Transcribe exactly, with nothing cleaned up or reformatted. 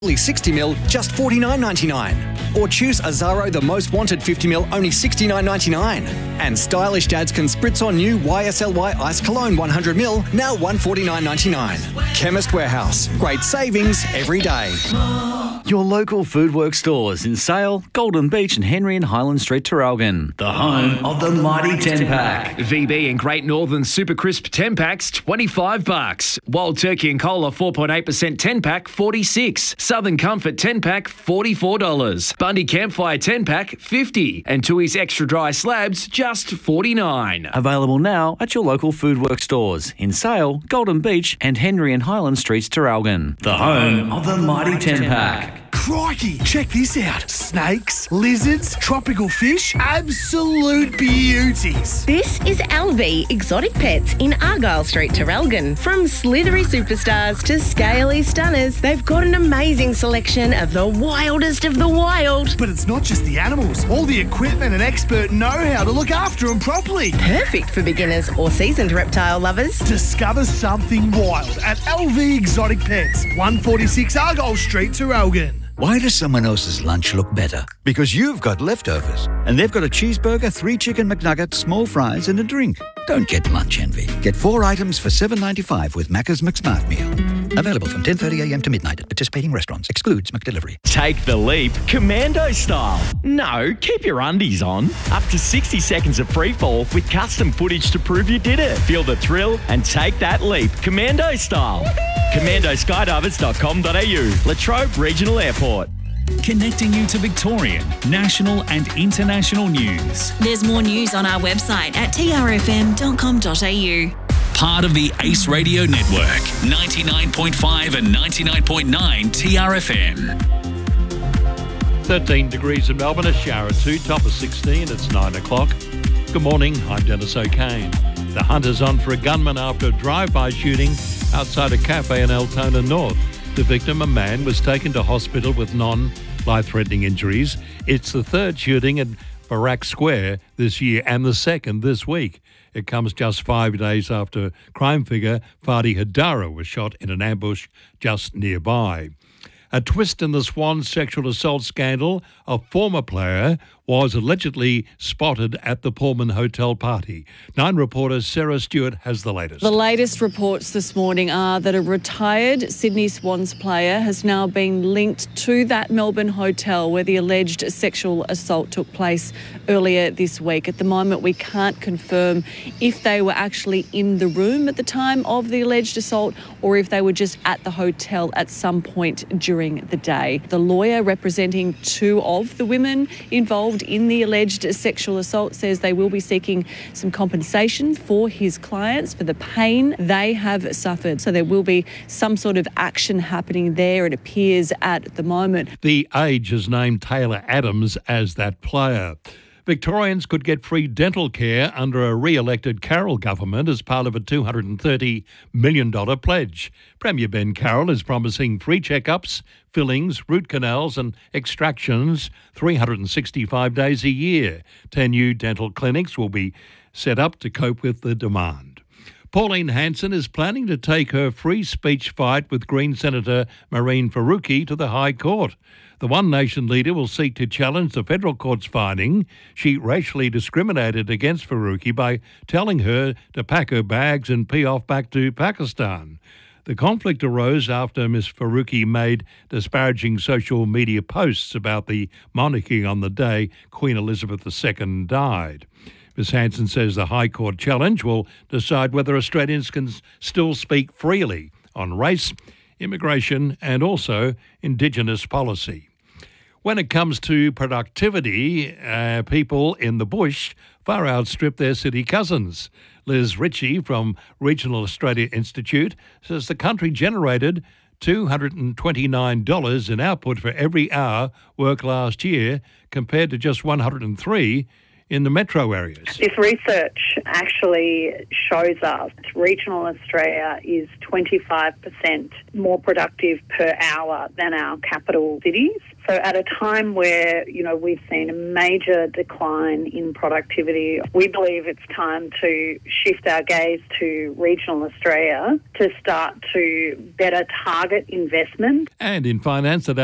Only sixty mil, just forty-nine ninety-nine. Or choose Azaro the most wanted fifty mil, only sixty-nine ninety-nine. And stylish dads can spritz on new Y S L Y Ice Cologne one hundred mil, now one forty-nine ninety-nine. Chemist Warehouse, great savings every day. Your local Foodworks stores in Sale, Golden Beach and Henry and Highland Street, Terralgan. The home of the mighty ten pack. V B and Great Northern Super Crisp ten packs, twenty-five bucks. Wild Turkey and Cola four point eight percent ten pack, forty-six. Southern Comfort ten pack, forty-four dollars. Bundy Campfire ten pack, fifty. And Tui's Extra Dry Slabs, just forty-nine. Available now at your local Foodworks stores in Sale, Golden Beach and Henry and Highland Streets, Terralgan. The home of the mighty ten pack. Crikey, check this out. Snakes, lizards, tropical fish, absolute beauties. This is L V Exotic Pets in Argyle Street, Terralgan. From slithery superstars to scaly stunners, they've got an amazing selection of the wildest of the wild. But it's not just the animals, all the equipment and expert know-how to look after them properly. Perfect for beginners or seasoned reptile lovers. Discover something wild at L V Exotic Pets, one forty-six Argyle Street, Terralgan. Why does someone else's lunch look better? Because you've got leftovers. And they've got a cheeseburger, three chicken McNuggets, small fries and a drink. Don't get lunch envy. Get four items for seven ninety-five with Macca's McSmart Meal. Available from ten thirty a m to midnight at participating restaurants. Excludes McDelivery. Take the leap commando style. No, keep your undies on. Up to sixty seconds of free fall with custom footage to prove you did it. Feel the thrill and take that leap commando style. commando skydivers dot com dot a u. Latrobe Regional Airport. Connecting you to Victorian, national and international news. There's more news on our website at t r f m dot com dot a u. Part of the Ace Radio Network, ninety-nine point five and ninety-nine point nine T R F M. thirteen degrees in Melbourne, a shower at two, top of sixteen, it's nine o'clock. Good morning, I'm Dennis O'Kane. The hunt is on for a gunman after a drive-by shooting outside a cafe in Altona North. The victim, a man, was taken to hospital with non-life-threatening injuries. It's the third shooting at Barak Square this year and the second this week. It comes just five days after crime figure Fadi Hadara was shot in an ambush just nearby. A twist in the Swan sexual assault scandal. A former player was allegedly spotted at the Pullman Hotel party. Nine reporter Sarah Stewart has the latest. The latest reports this morning are that a retired Sydney Swans player has now been linked to that Melbourne hotel where the alleged sexual assault took place earlier this week. At the moment, we can't confirm if they were actually in the room at the time of the alleged assault or if they were just at the hotel at some point during the day. The lawyer representing two of the women involved in the alleged sexual assault says they will be seeking some compensation for his clients for the pain they have suffered. So there will be some sort of action happening there, it appears, at the moment. The Age has named Taylor Adams as that player. Victorians could get free dental care under a re-elected Carroll government as part of a two hundred thirty million dollars pledge. Premier Ben Carroll is promising free checkups, fillings, root canals and extractions three hundred sixty-five days a year. Ten new dental clinics will be set up to cope with the demand. Pauline Hanson is planning to take her free speech fight with Green Senator Mehreen Faruqi to the High Court. The One Nation leader will seek to challenge the federal court's finding she racially discriminated against Faruqi by telling her to pack her bags and pee off back to Pakistan. The conflict arose after Miss Faruqi made disparaging social media posts about the monarchy on the day Queen Elizabeth the Second died. Miss Hanson says the High Court challenge will decide whether Australians can still speak freely on race, immigration and also Indigenous policy. When it comes to productivity, uh, people in the bush far outstrip their city cousins. Liz Ritchie from Regional Australia Institute says the country generated two hundred twenty-nine dollars in output for every hour worked last year compared to just one hundred three in the metro areas. This research actually shows us regional Australia is twenty-five percent more productive per hour than our capital cities. So at a time where, you know, we've seen a major decline in productivity, we believe it's time to shift our gaze to regional Australia to start to better target investment. And in finance, at